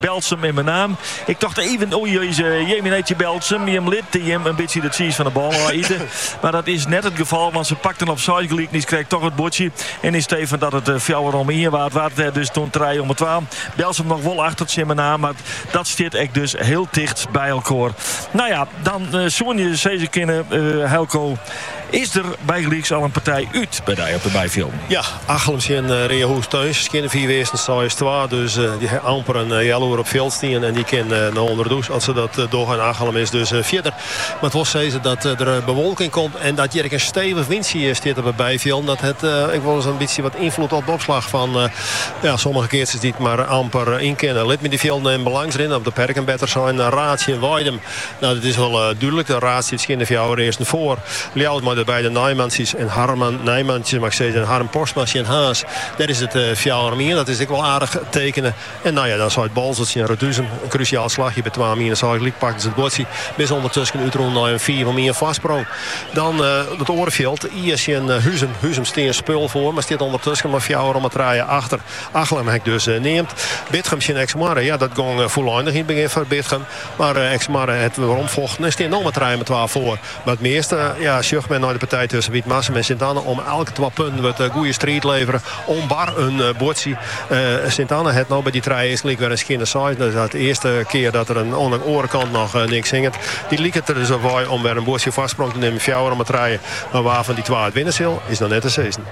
Belsum in mijn naam. Ik dacht even, jeminetje Belsum, die hem lid, die hem een beetje de cheese van de bal eten. Maar dat is net het geval, want ze pakten op side gelijk niet, kreeg toch het bordje. En is Steven dat het fjouwer om hier waard. Dus toen 3 om 12. Belsum nog wel achter het in mijn naam, maar dat zit echt dus heel dicht bij elkaar. Nou ja, dan Sonje Zezekinnen, Helco. Is er bij Gleeks al een partij uit bij die op de bijfilm? Ja, Achelems in Rehoes thuis. Skinnen 4 wezen, sta is 2. Dus die amper een jaloer op veld staan. En die kan naar onderdoes als ze dat doorgaan. Achelem is dus verder. Maar het was zeggen dat er bewolking komt. En dat je een stevig windje staat op de bijfilm. Dat het, ik wil eens een beetje wat invloed op de opslag van sommige keertjes die het maar amper inkennen. Lid met die velden in belangs erin. Op de perken beter zijn. Raadje en Weidem. Nou, dat is wel duidelijk. De Raadje het skinnen 4 eerst voor. Ljouwt maar de beide Nijmansjes en Harman Nijmansjes, mag ik zeggen, en Harm Postmasje en Haas. Daar is het Fjouwermeer. Dat is ook wel aardig tekenen. En nou ja, dan zou het Balzeltje en Roduzem. Een cruciaal slagje bij 2 minuten. Zou ik pakken ze het bordje. Bis ondertussen uitronden naar een 4 van meer vastsprong. Dan het Orenveld. Iertje en Huzem. Huzem steen spul voor. Maar staat ondertussen maar Fjouwer om het draaien achter. Achelem heb ik dus neemt. Bitgemsje en Exmare. Ja, dat ging volledig in het begin van Bitgem. Maar Exmare het weer omvochten. En staat nog maar draaien met 12 voor. Maar het meeste, ja, sjucht men naar de partij tussen Wiet Massem en Sint-Anne om elke 2 punten wat goede strijd leveren. Om bar een bordje. Sint-Anne het nou bij die 3 is gelijk weer een skinner side. Dat is de eerste keer dat er aan de orenkant nog niks hinget. Die liep het er dus op om weer een bordje vastsprong te nemen. Fjouwer om het draaien. Maar waarvan die 2 het winnen zal, is dan net de season.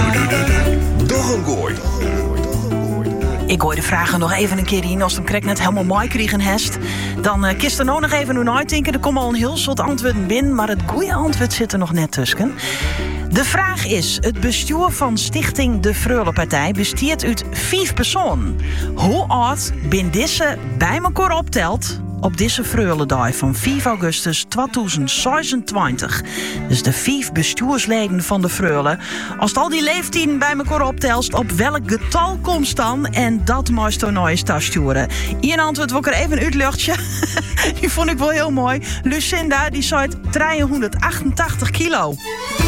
Doch een gooi. Ik gooi de vragen nog even een keer in. Als hem krek net helemaal mooi kregen hest. Dan kist er nog even hoe uitdenken. Er komen al een heel soort antwoorden binnen. Maar het goede antwoord zit er nog net tussen. De vraag is: het bestuur van Stichting De Freulepartij bestaat uit 5 personen. Hoe oud ben deze bij elkaar optelt op deze Freuledag van 5 augustus 2026? Dus de 5 bestuursleden van de Freule. Als al die leeftijden bij elkaar optelst, op welk getal komt dan? En dat moest dan nou eens sturen. Ian antwoord wil ik er even uitluchtje. Die vond ik wel heel mooi. Lucinda, die zei 388 kilo.